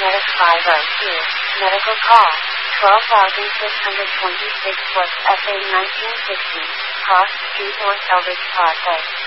Medic 502. Medical call. 12,626 West FA 1960. Cross Street North Eldridge Parkway.